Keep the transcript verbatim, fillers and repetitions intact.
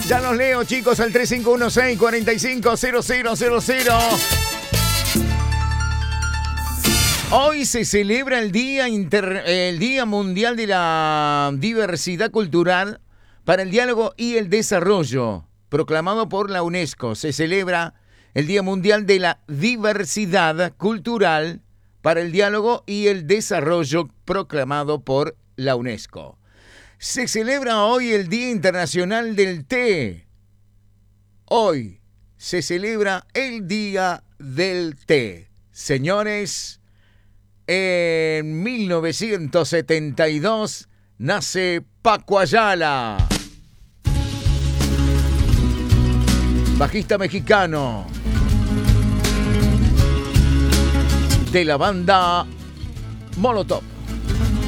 Ya los leo, chicos, al tres cinco uno seis, cuatro cinco cero cero cero cero. Hoy se celebra el Día, Inter- el Día Mundial de la Diversidad Cultural para el Diálogo y el Desarrollo, proclamado por la UNESCO. Se celebra el Día Mundial de la Diversidad Cultural para el Diálogo y el Desarrollo, proclamado por la UNESCO. Se celebra hoy el Día Internacional del Té. Hoy se celebra el Día del Té. Señores, en mil novecientos setenta y dos nace Paco Ayala, bajista mexicano de la banda Molotov.